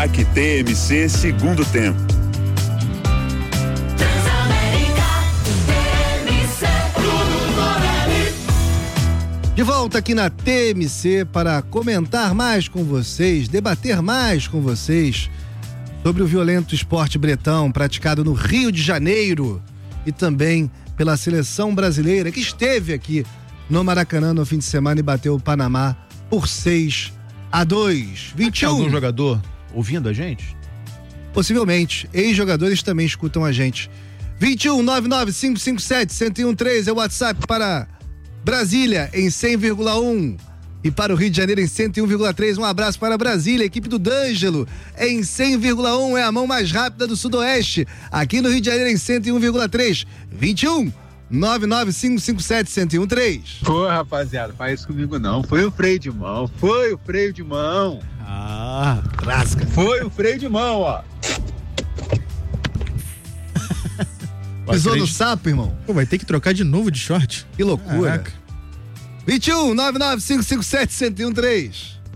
Aqui TMC segundo tempo. De volta aqui na TMC para comentar mais com vocês, debater mais com vocês sobre o violento esporte bretão praticado no Rio de Janeiro e também pela seleção brasileira que esteve aqui no Maracanã no fim de semana e bateu o Panamá por 6-2. 21. Tem algum jogador ouvindo a gente? Possivelmente. Ex-jogadores também escutam a gente. 21-99557-1013 é o WhatsApp para Brasília em 100,1 e para o Rio de Janeiro em 101,3. Um abraço para Brasília, equipe do D'Angelo em 100,1, é a mão mais rápida do Sudoeste. Aqui no Rio de Janeiro em 101,3. 21-99557-1013. Pô, rapaziada, faz isso comigo não. Foi o freio de mão. Rasca. Foi o freio de mão, ó. Pisou no sapo, irmão? Pô, vai ter que trocar de novo de short. Que loucura. Caraca. 21-99557-1013.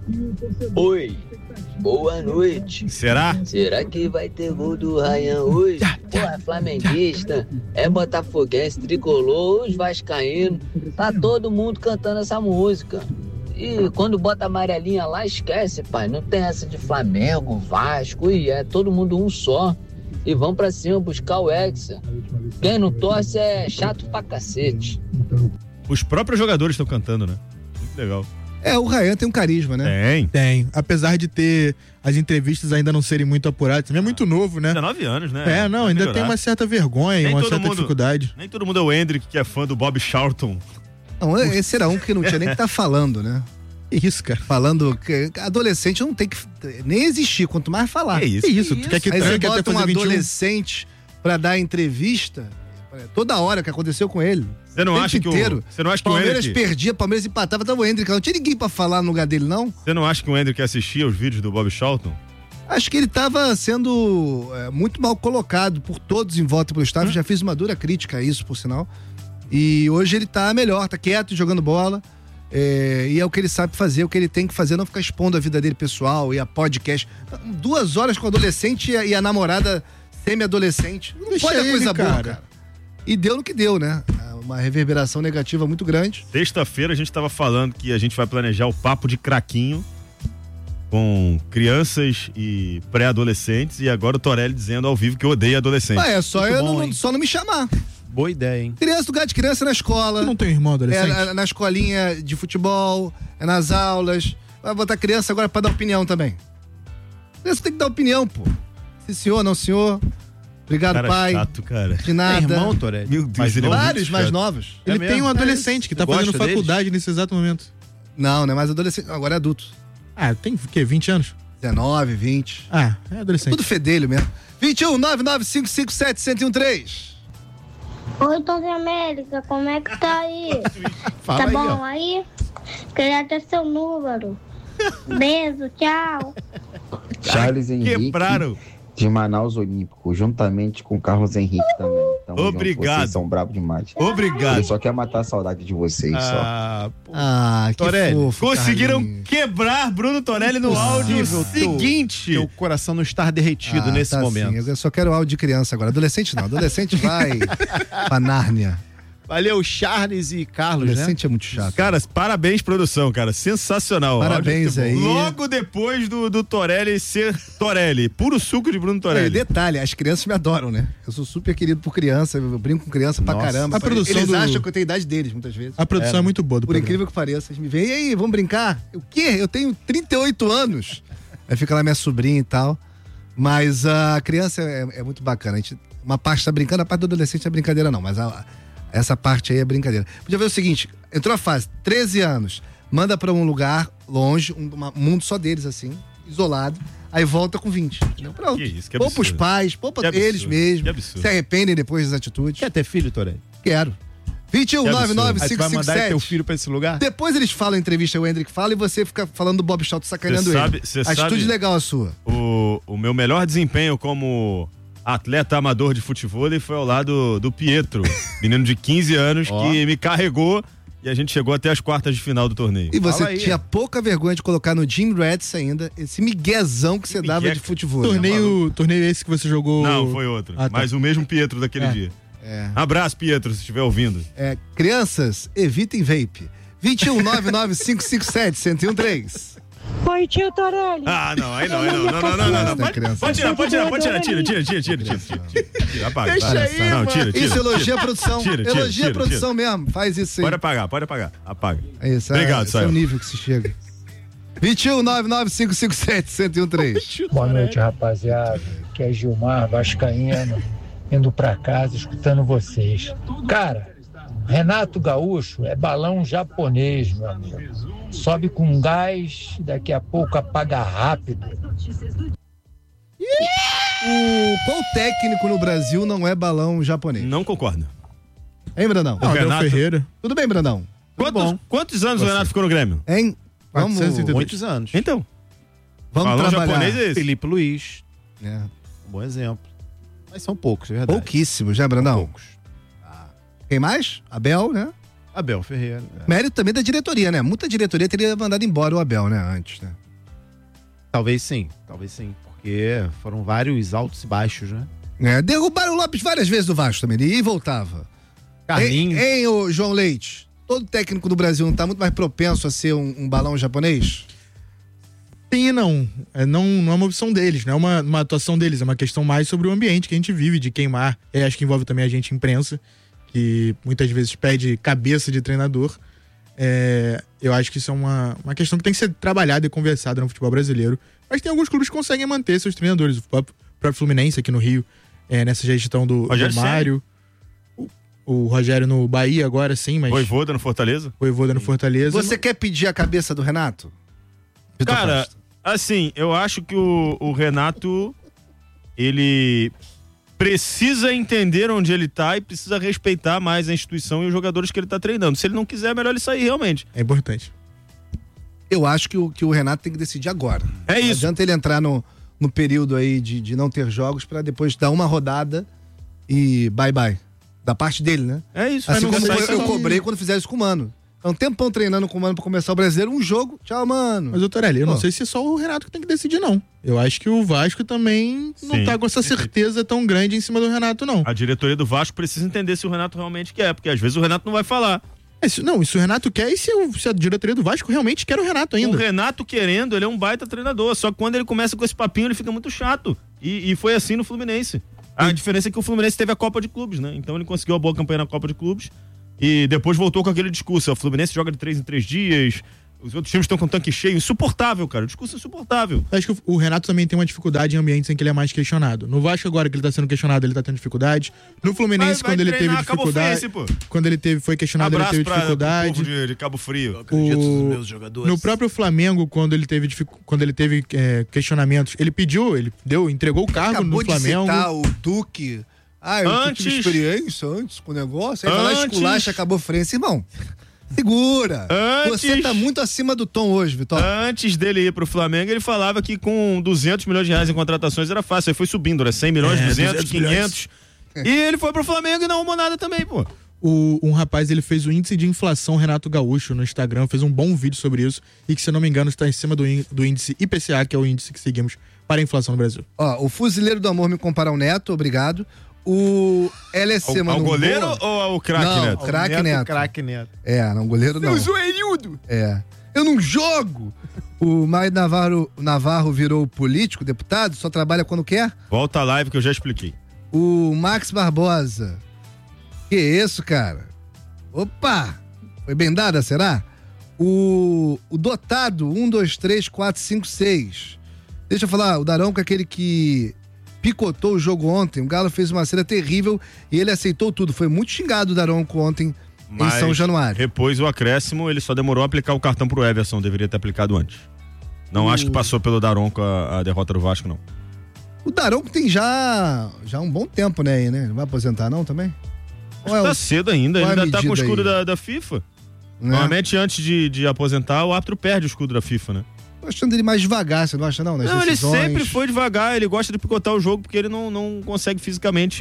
Oi, boa noite. Será? Será que vai ter gol do Ryan hoje? Pô, é flamenguista, é botafoguense, tricolor, os vascaínos. Tá todo mundo cantando essa música. E quando bota a amarelinha lá, esquece, pai. Não tem essa de Flamengo, Vasco, e é todo mundo um só. E vão pra cima buscar o Hexa. Quem não torce é chato pra cacete. Os próprios jogadores estão cantando, né? Muito legal. O Ryan tem um carisma, né? Tem. Apesar de ter as entrevistas ainda não serem muito apuradas, também é muito novo, né? 19 anos, né? Ainda melhorar. tem uma certa vergonha, uma certa dificuldade. Nem todo mundo é o Hendrick, que é fã do Bob Charlton. Não, esse era um que não tinha nem que estar falando, né? Isso, cara. Falando que adolescente não tem que nem existir, quanto mais falar. Isso. Tu quer que aí você tranque até bota um fazer 21? adolescente pra dar entrevista toda hora, que aconteceu com ele. Você não acha que o Palmeiras Hendrick... perdia, Palmeiras empatava, tava o Hendrick. Não tinha ninguém pra falar no lugar dele, não? Você não acha que o Hendrick assistia os vídeos do Bob Charlton? Acho que ele tava sendo muito mal colocado por todos em volta pelo staff. Já fiz uma dura crítica a isso, por sinal. E hoje ele tá melhor, tá quieto, jogando bola. E é o que ele sabe fazer, o que ele tem que fazer, não ficar expondo a vida dele pessoal e a podcast. 2 horas com o adolescente e a namorada semi-adolescente. Não pode a coisa boa, cara. E deu no que deu, né? Uma reverberação negativa muito grande. Sexta-feira a gente tava falando que a gente vai planejar o papo de craquinho com crianças e pré-adolescentes, e agora o Torelli dizendo ao vivo que eu odeio adolescente. Só não me chamar. Boa ideia, hein? Criança, lugar de criança na escola. Tu não tem irmão adolescente? Na escolinha de futebol, nas aulas. Vai botar criança agora pra dar opinião também. Criança tem que dar opinião, pô. Se senhor, não senhor. Obrigado, cara pai. Chato, cara. De nada. Tem irmão, Torelli? Meu Deus, vários mais novos. Ele tem um adolescente que tá fazendo faculdade nesse exato momento. Não é mais adolescente. Agora é adulto. Tem o quê? 20 anos? 19, 20. É adolescente. Tudo fedelho mesmo. 21-99557-1013. Oi, Tom América, como é que tá aí? Fala tá aí, bom ó. aí? Queria ter seu número. Beijo, tchau. Charles Henrique Quebraram. de Manaus Olímpico, juntamente com Carlos Henrique também. Tamo Obrigado. Junto, vocês são bravos demais. Obrigado. Ele só quer matar a saudade de vocês, só. Que Torelli, fofo, conseguiram Carlinhos. quebrar Bruno Torelli no áudio seguinte. Teu coração não está derretido nesse tá momento. Sim. Eu só quero áudio de criança agora. Adolescente não. Adolescente vai pra Nárnia. Valeu, Charles e Carlos, Adolescente é muito chato. Cara, parabéns, produção, cara. Sensacional. Parabéns Áudio, aí. Logo depois do Torelli ser Torelli. Puro suco de Bruno Torelli. Detalhe, as crianças me adoram, né? Eu sou super querido por criança, eu brinco com criança pra caramba. A produção Eles do- acham que eu tenho a idade deles, muitas vezes. A produção é muito boa do Por programa. incrível que pareça, eles me veem, e aí, vamos brincar? O quê? Eu tenho 38 anos. Aí fica lá minha sobrinha e tal. Mas a criança é muito bacana. Uma parte tá brincando, a parte do adolescente é brincadeira não, mas essa parte aí é brincadeira. Podia ver o seguinte, entrou a fase, 13 anos, manda pra um lugar longe, um mundo só deles assim, isolado, aí volta com 20. Entendeu? Pronto. Que isso, que Poupa os absurdo. pais, poupa Que absurdo, eles que mesmos, absurdo. se arrependem depois das atitudes. Quer ter filho, Torelli? Quero. 21 Que absurdo. 99 Aí tu vai mandar teu 557. filho pra esse lugar? Depois eles falam em entrevista, o Hendrick fala, e você fica falando do Bob Charlton sacaneando ele. Cê Atitude sabe legal a sua. o meu melhor desempenho como atleta amador de futebol foi ao lado do Pietro, menino de 15 anos que me carregou E a gente chegou até as quartas de final do torneio. E você tinha pouca vergonha de colocar no Jim Reds ainda esse miguezão que você dava de futebol. Torneio esse que você jogou... Não, foi outro. Ah, tá. Mas o mesmo Pietro daquele dia. Abraço, Pietro, se estiver ouvindo. Crianças, evitem vape. 21-99557-1013. Oi, tio Torelli. Ah, não, aí não. Pode tirar. Tira. Apaga. Deixa aí, não, tira. Isso elogia a produção. Elogia a produção tira. mesmo. Faz isso aí. Pode apagar. Apaga. É isso, obrigado, esse é o nível que se chega. 21-99557-1013. Boa noite, rapaziada. Aqui é Gilmar Vascaíno, indo pra casa, escutando vocês. Cara, Renato Gaúcho é balão japonês, meu amigo. Sobe com gás, daqui a pouco apaga rápido. Qual técnico no Brasil não é balão japonês? Não concordo. Hein, Brandão? Não, Renato Ferreira. Tudo bem, Brandão? Quantos anos o Renato ficou no Grêmio? Hein? Vamos... Muitos anos. Então. Vamos balão trabalhar. Japonês é esse. Felipe Luiz. Um bom exemplo. Mas são poucos, é verdade. Pouquíssimos, né, Brandão? Poucos. Quem mais? Abel, né? Abel Ferreira. Mérito também da diretoria, né? Muita diretoria teria mandado embora o Abel, né? Antes, né? Talvez sim. Porque foram vários altos e baixos, né? Derrubaram o Lopes várias vezes do Vasco também. E voltava. Carlinhos. Hein, ô João Leite? Todo técnico do Brasil não tá muito mais propenso a ser um balão japonês? Sim e não. Não é uma opção deles, não é uma atuação deles. É uma questão mais sobre o ambiente que a gente vive, de queimar. Acho que envolve também a gente, imprensa, que muitas vezes pede cabeça de treinador. Eu acho que isso é uma questão que tem que ser trabalhada e conversada no futebol brasileiro. Mas tem alguns clubes que conseguem manter seus treinadores. O próprio Fluminense aqui no Rio, nessa gestão do Mário. O Rogério no Bahia agora, sim, mas... Voivoda no Fortaleza. Você quer pedir a cabeça do Renato? Cara, assim, eu acho que o Renato, ele precisa entender onde ele tá e precisa respeitar mais a instituição e os jogadores que ele tá treinando. Se ele não quiser, é melhor ele sair realmente. É importante. Eu acho que o Renato tem que decidir agora. É isso. Não adianta ele entrar no período aí de não ter jogos pra depois dar uma rodada e bye. Da parte dele, né? É isso. Assim como eu cobrei quando fizeram isso com o Mano. É um tempão treinando com o Mano pra começar o Brasileiro, um jogo, tchau, Mano. Mas, Torelli, eu não sei se é só o Renato que tem que decidir, não. Eu acho que o Vasco também não tá com essa certeza tão grande em cima do Renato, não. A diretoria do Vasco precisa entender se o Renato realmente quer, porque às vezes o Renato não vai falar. Se o Renato quer e se a diretoria do Vasco realmente quer o Renato ainda. O Renato querendo, ele é um baita treinador, só que quando ele começa com esse papinho, ele fica muito chato. E foi assim no Fluminense. A diferença é que o Fluminense teve a Copa de Clubes, né? Então ele conseguiu a boa campanha na Copa de Clubes e depois voltou com aquele discurso. O Fluminense joga de 3 em 3 dias, os outros times estão com tanque cheio. Insuportável, cara. O discurso é insuportável. Acho que o Renato também tem uma dificuldade em ambientes em que ele é mais questionado. No Vasco, agora que ele tá sendo questionado, ele tá tendo dificuldade. No Fluminense, quando ele teve dificuldade. Quando ele foi questionado, ele teve dificuldade. Pro povo de Cabo Frio. Eu acredito nos meus jogadores. No próprio Flamengo, quando ele teve questionamentos, ele entregou o cargo no Flamengo. Acabou de citar o Duque. Eu tive experiência antes com o negócio. Aí vai lá esculacha, acabou frente. Irmão, segura. Você tá muito acima do tom hoje, Vitória. Antes dele ir pro Flamengo, ele falava que com 200 milhões de reais em contratações era fácil. Aí foi subindo, era 100 milhões, 200, 500. E ele foi pro Flamengo e não arrumou nada também, pô. Um rapaz, ele fez o índice de inflação Renato Gaúcho no Instagram, fez um bom vídeo sobre isso e que, se eu não me engano, está em cima do índice IPCA, que é o índice que seguimos para a inflação no Brasil. O Fuzileiro do Amor me compara ao Neto, obrigado. O LSC mandou. Ao goleiro ou ao craque Neto? Não, craque Neto. Não, goleiro não. Zoeiudo. Eu não jogo. O Maio Navarro virou político, deputado, só trabalha quando quer? Volta a live que eu já expliquei. O Max Barbosa. Que isso, cara? Opa! Foi bem dada, será? O Dotado, 1, 2, 3, 4, 5, 6. Deixa eu falar, o Daronco é aquele que picotou o jogo ontem. O Galo fez uma cena terrível e ele aceitou tudo. Foi muito xingado o Daronco ontem em São Januário. Depois o acréscimo, ele só demorou a aplicar o cartão pro Everson, deveria ter aplicado antes. Não acho que passou pelo Daronco a derrota do Vasco, não. O Daronco tem já um bom tempo, né? Não vai aposentar não também? Tá cedo ainda, ele ainda tá com o escudo da FIFA. Normalmente antes de aposentar, o árbitro perde o escudo da FIFA, né? Tô achando ele mais devagar, você não acha não? Não, ele sempre foi devagar, ele gosta de picotar o jogo porque ele não consegue fisicamente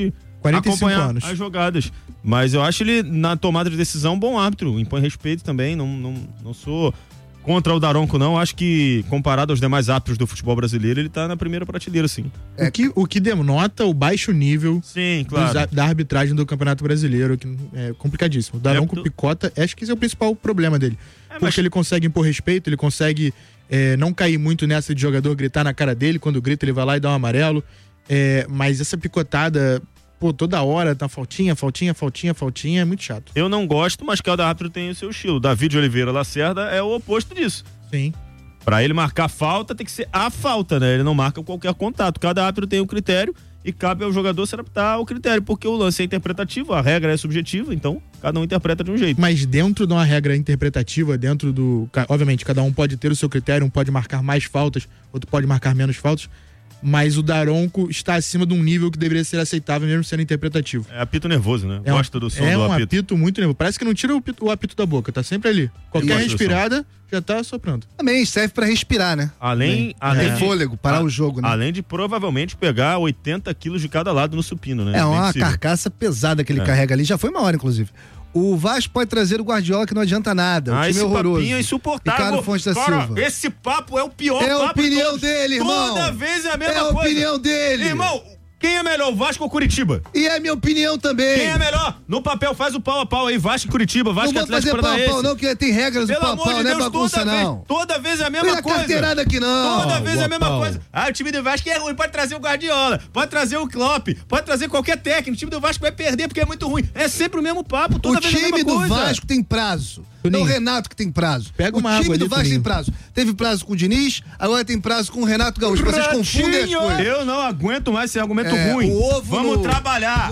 acompanhar as jogadas. Mas eu acho ele, na tomada de decisão, um bom árbitro. Impõe respeito também. Não sou contra o Daronco, não. Acho que, comparado aos demais árbitros do futebol brasileiro, ele tá na primeira prateleira, sim. O que denota o baixo nível da arbitragem do Campeonato Brasileiro, que é complicadíssimo. O Daronco picota, acho que esse é o principal problema dele. Porque ele consegue impor respeito, ele consegue não cair muito nessa de jogador gritar na cara dele. Quando grita, ele vai lá e dá um amarelo. Mas essa picotada... toda hora tá faltinha, é muito chato. Eu não gosto, mas cada árbitro tem o seu estilo. David Oliveira Lacerda é o oposto disso. Sim. Pra ele marcar falta, tem que ser a falta, né? Ele não marca qualquer contato. Cada árbitro tem um critério e cabe ao jogador se adaptar ao critério, porque o lance é interpretativo, a regra é subjetiva, então cada um interpreta de um jeito. Mas dentro de uma regra interpretativa, obviamente, cada um pode ter o seu critério, um pode marcar mais faltas, outro pode marcar menos faltas. Mas o Daronco está acima de um nível que deveria ser aceitável, mesmo sendo interpretativo. É apito nervoso, né? Gosta do som do apito. É um apito muito nervoso. Parece que não tira o apito da boca, tá sempre ali. Qualquer respirada, já tá soprando. Também serve pra respirar, né? Além de fôlego, parar o jogo, né? Além de provavelmente pegar 80 quilos de cada lado no supino, né? É uma carcaça pesada que ele carrega ali. Já foi uma hora, inclusive. O Vasco pode trazer o Guardiola, que não adianta nada. O time esse é horroroso. Papinho é insuportável. Ricardo Fonte da Silva. Esse papo é o pior papo. É a opinião dele, irmão. Toda vez é a mesma coisa. É a opinião dele. Irmão, quem é melhor, o Vasco ou Curitiba? E é a minha opinião também. Quem é melhor? No papel faz o pau a pau aí, Vasco e Curitiba, Vasco e Atlético Paranaense. Não vou fazer pau a pau não, que tem regras do pau a pau, não é bagunça não. Toda vez é a mesma coisa. Carteirada aqui não. Toda vez é a mesma coisa. O time do Vasco é ruim, pode trazer o Guardiola, pode trazer o Klopp, pode trazer qualquer técnico, o time do Vasco vai perder porque é muito ruim. É sempre o mesmo papo, toda vez é a mesma coisa. O time do Vasco tem prazo. Não o Renato que tem prazo. Pega uma o time água do ali, Vasco tem prazo. Teve prazo com o Diniz, agora tem prazo com o Renato Gaúcho. Vocês confundem as coisas. Eu não aguento mais esse argumento ruim. Vamos trabalhar.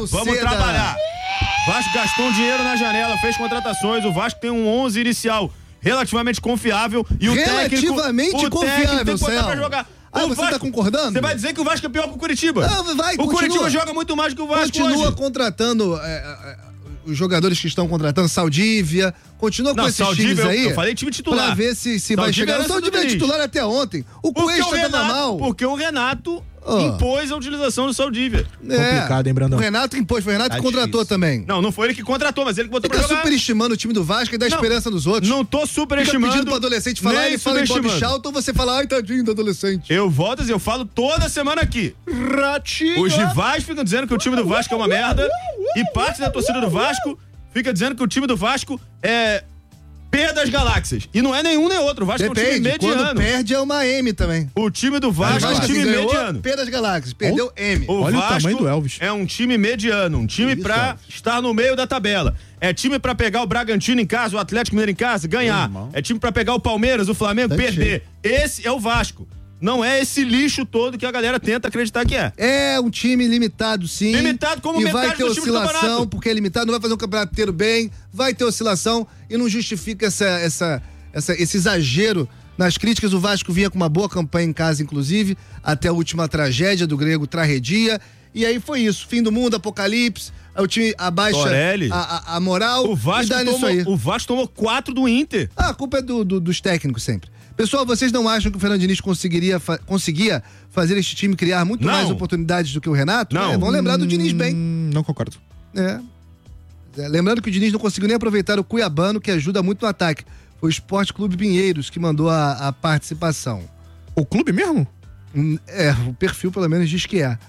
Vasco gastou um dinheiro na janela, fez contratações. O Vasco tem um 11 inicial relativamente confiável e o relativamente confiável, tem que botar pra jogar. Você Vasco, tá concordando? Você vai dizer que o Vasco é pior que o Curitiba? Não, Curitiba joga muito mais que o Vasco. Continua contratando os jogadores que estão contratando, Saldívia, continua com esses times aí. Eu falei time titular. Pra ver se vai chegar. O Saldívia é titular até ontem. O Cuesta tava mal. Porque o Renato impôs a utilização do Saldívia. Complicado, hein, Brandão? O Renato impôs, foi o Renato que contratou também. Não foi ele que contratou, mas ele que botou pra jogar. Você tá superestimando o time do Vasco e dá esperança nos outros. Não tô superestimando. Fica pedindo pro adolescente falar, ele fala em Bob Charlton, você fala, ai, tadinho do adolescente. Eu volto a dizer, eu falo toda semana aqui. Ratinho. Os rivais ficam dizendo que o time do Vasco é uma merda e parte da torcida do Vasco fica dizendo que o time do Vasco é P das galáxias. E não é nenhum nem outro. O Vasco é um time mediano. Quando perde é uma M também. O time do Vasco é um time mediano. P das galáxias, perdeu M. Olha o tamanho do Elvis. É um time mediano, um time pra estar no meio da tabela. É time pra pegar o Bragantino em casa, o Atlético Mineiro em casa, ganhar. É time pra pegar o Palmeiras, o Flamengo, perder. Esse é o Vasco. Não é esse lixo todo que a galera tenta acreditar que é. É um time limitado, sim. Limitado como metade vai ter do time do campeonato. Oscilação, porque é limitado, não vai fazer um campeonato inteiro bem, vai ter oscilação e não justifica esse exagero nas críticas. O Vasco vinha com uma boa campanha em casa, inclusive, até a última tragédia do grego Tragédia. E aí foi isso, fim do mundo, apocalipse, o time abaixa a moral. O Vasco tomou 4 do Inter. A culpa é dos técnicos sempre. Pessoal, vocês não acham que o Fernando Diniz conseguia fazer este time criar muito mais oportunidades do que o Renato? Não. Vamos lembrar do Diniz bem. Não concordo. Lembrando que o Diniz não conseguiu nem aproveitar o Cuiabano, que ajuda muito no ataque. Foi o Esporte Clube Pinheiros que mandou a participação. O clube mesmo? O perfil pelo menos diz que é.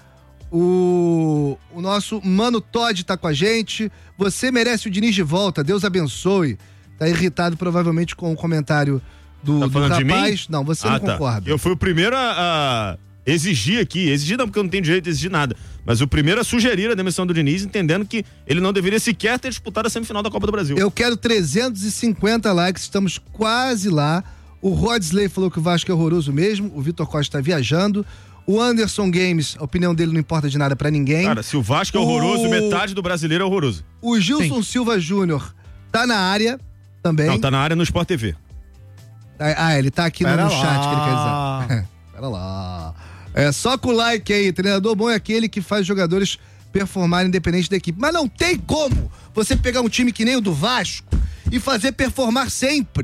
O nosso Mano Todd tá com a gente. Você merece o Diniz de volta, Deus abençoe. Tá irritado provavelmente com o comentário do rapaz. Não, você não concorda. Eu fui o primeiro a exigir aqui, não, porque eu não tenho direito de exigir nada, mas o primeiro a sugerir a demissão do Diniz, entendendo que ele não deveria sequer ter disputado a semifinal da Copa do Brasil. Eu quero 350 likes, estamos quase lá. O Rodsley falou que o Vasco é horroroso mesmo, o Vitor Costa tá viajando. O Anderson Games, a opinião dele não importa de nada pra ninguém. Cara, se o Vasco é horroroso, metade do brasileiro é horroroso. O Gilson Silva Júnior tá na área também. Não, tá na área no Sport TV. Ele tá aqui no chat que ele quer dizer. Pera lá. Só com o like aí, treinador bom é aquele que faz jogadores performarem independente da equipe. Mas não tem como você pegar um time que nem o do Vasco e fazer performar sempre.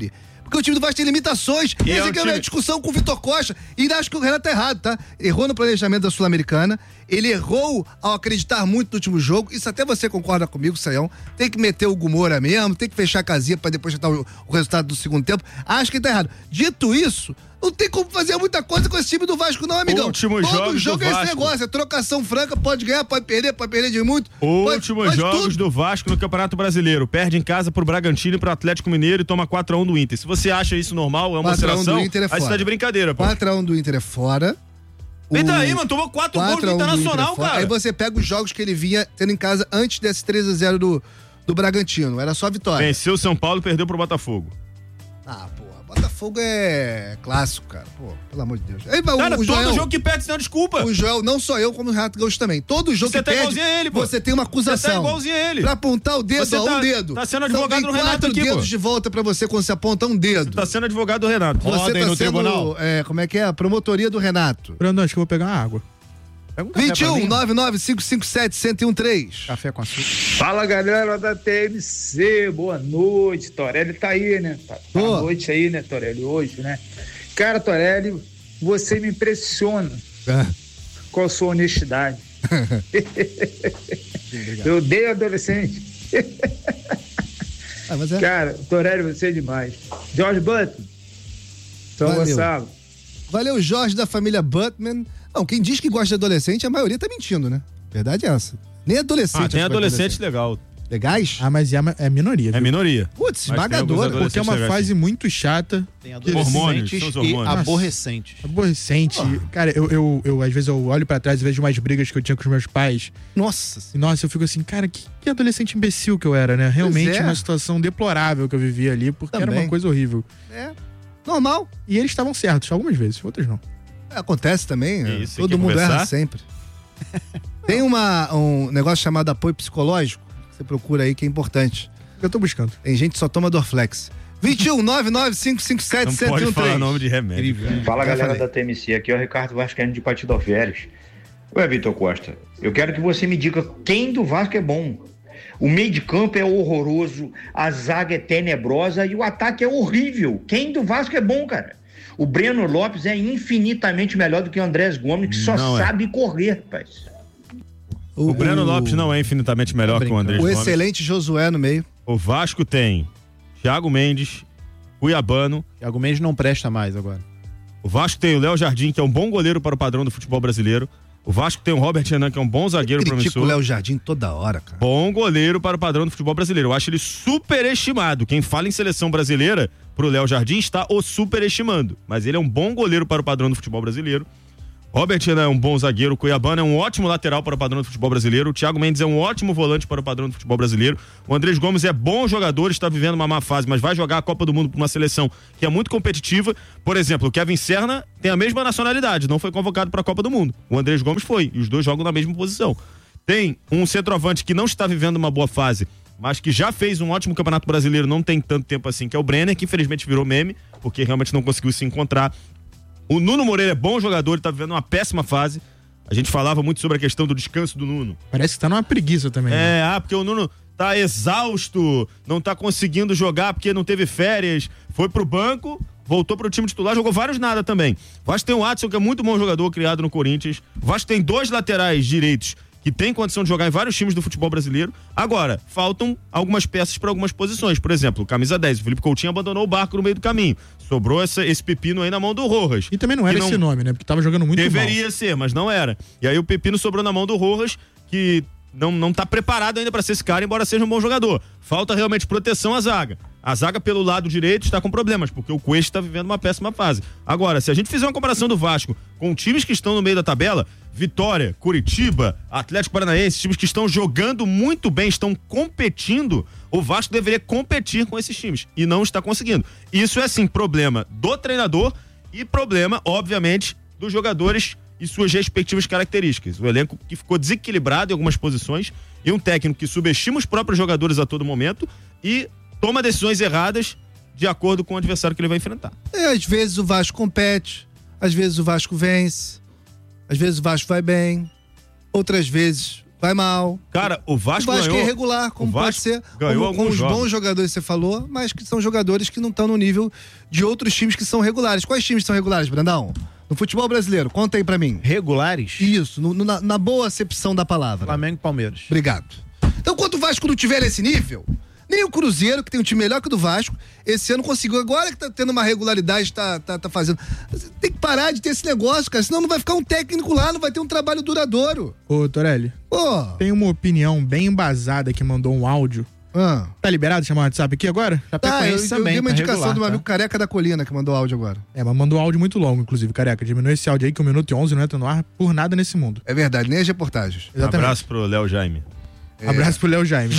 Porque o time do Vasco tem limitações. E Essa que é a minha discussão com o Vitor Costa. E acho que o Renato tá errado, tá? Errou no planejamento da Sul-Americana. Ele errou ao acreditar muito no último jogo. Isso até você concorda comigo, Saião. Tem que meter o Gumora mesmo, tem que fechar a casinha pra depois tentar o resultado do segundo tempo. Acho que ele tá errado. Dito isso, não tem como fazer muita coisa com esse time do Vasco, não, amigão. Todo jogo é esse negócio, é trocação franca, pode ganhar, pode perder de muito. Últimos jogos do Vasco no Campeonato Brasileiro. Perde em casa pro Bragantino e pro Atlético Mineiro e toma 4-1 do Inter. Se você acha isso normal, é uma oscilação, aí você tá de brincadeira, pô. 4-1 do Inter é fora. Vem daí, mano, tomou 4 gols do Internacional, cara. Aí você pega os jogos que ele vinha tendo em casa antes desse 3-0 do Bragantino. Era só vitória. Venceu o São Paulo e perdeu pro Botafogo. Ah, pô. Botafogo é clássico, cara. Pô, pelo amor de Deus. Aí, cara, todo Joel, jogo que perde, você não desculpa. O Joel, não só eu, como o Renato Gaúcho também. Todo jogo que perde, ele, pô. você tem uma acusação. Você tá igualzinho a ele. Pra apontar o dedo, um dedo. Tá sendo advogado do Renato aqui, pô. 4 dedos de volta pra você quando você aponta um dedo. Você tá sendo advogado do Renato. Você tá no tribunal. Como é que é? A promotoria do Renato. Brandão, acho que eu vou pegar uma água. 21 99557 1013. Café com açúcar. Fala, galera da TMC, boa noite. Torelli tá aí, né? Tá à noite aí, né, Torelli, hoje, né? Cara, Torelli, você me impressiona com a sua honestidade. Eu odeio adolescente. Cara, Torelli, você é demais. George Button, São Gonçalo. Valeu, Jorge da família Butman. Não, quem diz que gosta de adolescente, a maioria tá mentindo, né? Verdade é essa. Nem adolescente. Tem adolescente legal. Legais? Mas é minoria. É minoria. Putz, esmagadora. Porque é uma fase muito chata. Tem hormônios e aborrecentes. Aborrecente. Cara, eu às vezes eu olho pra trás e vejo umas brigas que eu tinha com os meus pais. Nossa, eu fico assim, cara, que adolescente imbecil que eu era, né? Realmente uma situação deplorável que eu vivia ali, porque era uma coisa horrível. É, normal. E eles estavam certos, algumas vezes, outras não. Acontece também, todo mundo erra sempre. Tem um negócio chamado apoio psicológico, que você procura aí, que é importante. Eu tô buscando. Tem gente que só toma Dorflex. 21 99557 Não pode falar nome de remédio. Fala, galera da TMC, aqui é o Ricardo Vascaíno de Partido Alferes. Ué, Vitor Costa, eu quero que você me diga quem do Vasco é bom. O meio de campo é horroroso, a zaga é tenebrosa e o ataque é horrível. Quem do Vasco é bom, cara? O Breno Lopes é infinitamente melhor do que o Andrés Gomes, que só sabe correr, rapaz. O Breno Lopes não é infinitamente melhor que o Andrés Gomes. O excelente Josué no meio. O Vasco tem Thiago Mendes, Cuiabano. Thiago Mendes não presta mais agora. O Vasco tem o Léo Jardim, que é um bom goleiro para o padrão do futebol brasileiro. O Vasco tem o Robert Renan, que é um bom zagueiro promissor. Critico o Léo Jardim toda hora, cara. Bom goleiro para o padrão do futebol brasileiro. Eu acho ele superestimado. Quem fala em seleção brasileira pro Léo Jardim está o superestimando. Mas ele é um bom goleiro para o padrão do futebol brasileiro. Robert Renan é um bom zagueiro. O Cuiabano é um ótimo lateral para o padrão do futebol brasileiro. O Thiago Mendes é um ótimo volante para o padrão do futebol brasileiro. O Andrés Gomes é bom jogador, está vivendo uma má fase, mas vai jogar a Copa do Mundo para uma seleção que é muito competitiva. Por exemplo, o Kevin Serna tem a mesma nacionalidade, não foi convocado para a Copa do Mundo. O Andrés Gomes foi, e os dois jogam na mesma posição. Tem um centroavante que não está vivendo uma boa fase, mas que já fez um ótimo Campeonato Brasileiro, não tem tanto tempo assim, que é o Brenner, que infelizmente virou meme, porque realmente não conseguiu se encontrar. O Nuno Moreira é bom jogador, ele tá vivendo uma péssima fase. A gente falava muito sobre a questão do descanso do Nuno. Parece que tá numa preguiça também. Né? Porque o Nuno tá exausto, não tá conseguindo jogar porque não teve férias, foi pro banco, voltou pro time titular, jogou vários nada também. O Vasco tem o Adson, que é muito bom jogador, criado no Corinthians. O Vasco tem 2 laterais direitos que tem condição de jogar em vários times do futebol brasileiro. Agora, faltam algumas peças para algumas posições. Por exemplo, camisa 10, o Felipe Coutinho abandonou o barco no meio do caminho. Sobrou esse pepino aí na mão do Rojas. E também não era esse nome, né? Porque tava jogando muito mal. Deveria ser, mas não era. E aí o pepino sobrou na mão do Rojas, que não tá preparado ainda para ser esse cara, embora seja um bom jogador. Falta realmente proteção à zaga. A zaga pelo lado direito está com problemas, porque o Cuesta está vivendo uma péssima fase. Agora, se a gente fizer uma comparação do Vasco com times que estão no meio da tabela, Vitória, Curitiba, Atlético Paranaense, times que estão jogando muito bem, estão competindo, o Vasco deveria competir com esses times e não está conseguindo. Isso é sim problema do treinador e problema, obviamente, dos jogadores e suas respectivas características. O elenco que ficou desequilibrado em algumas posições e um técnico que subestima os próprios jogadores a todo momento e toma decisões erradas de acordo com o adversário que ele vai enfrentar. Às vezes o Vasco compete, às vezes o Vasco vence, às vezes o Vasco vai bem, outras vezes Vai mal. Cara, o Vasco é ganhou. irregular, como pode ser. Ganhou Com os jogos. bons jogadores que você falou, mas que são jogadores que não estão no nível de outros times que são regulares. Quais times são regulares, Brandão? No futebol brasileiro, conta aí pra mim. Regulares? Isso, na boa acepção da palavra. Flamengo e Palmeiras. Obrigado. Então, quando o Vasco não tiver nesse nível, nem o Cruzeiro, que tem um time melhor que o do Vasco, esse ano conseguiu. Agora que tá tendo uma regularidade, tá fazendo. Tem que parar de ter esse negócio, cara, senão não vai ficar um técnico lá, não vai ter um trabalho duradouro. Ô, Torelli. Tem uma opinião bem embasada que mandou um áudio. Tá liberado chamar o WhatsApp aqui agora? Eu dei uma indicação do meu amigo Careca da Colina que mandou áudio agora. Mas mandou um áudio muito longo, inclusive, Careca. Diminui esse áudio aí que 1 minuto e 11 não entra no ar por nada nesse mundo. É verdade, nem as reportagens. Exatamente. Abraço pro Léo Jaime. Abraço pro Léo Jaime.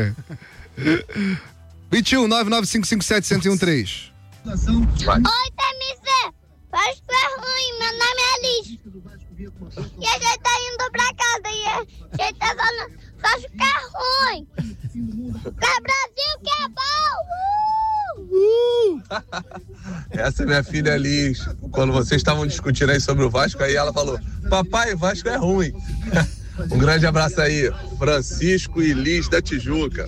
21 99557-1013. Oi, TMC! Vasco é ruim, meu nome é Liz. E a gente tá indo pra casa e a gente tá falando Vasco é ruim. Pra Brasil que é bom! Essa é minha filha Liz. Quando vocês estavam discutindo aí sobre o Vasco, aí ela falou: papai, Vasco é ruim. Um grande abraço aí, Francisco e Liz da Tijuca.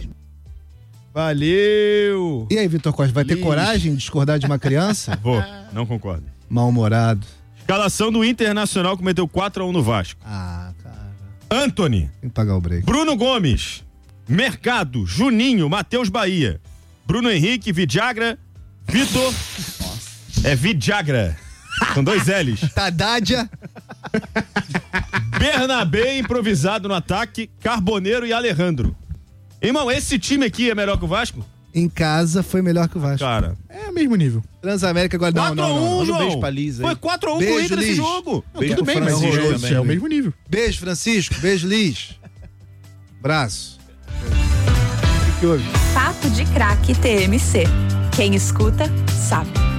Valeu! E aí, Vitor Costa, vai ter coragem de discordar de uma criança? Vou, não concordo. Mal-humorado. Escalação do Internacional que meteu 4-1 no Vasco. Cara. Antony. Tem que pagar o break. Bruno Gomes. Mercado. Juninho. Matheus Bahia. Bruno Henrique. Vidagra. Vitor. É Vidagra. Com 2 L's. Tadádia. Bernabé improvisado no ataque. Carboneiro e Alejandro. Irmão, esse time aqui é melhor que o Vasco? Em casa foi melhor que o Vasco. Cara. É o mesmo nível. Transamérica agora não. 4-1, João. Beijo pra Liz aí. Foi 4-1 pro Inter nesse jogo. Tudo bem, mas Francisco é o mesmo nível. Beijo, Francisco. Beijo, Liz. Abraço. O que houve? Papo de Craque TMC. Quem escuta, sabe.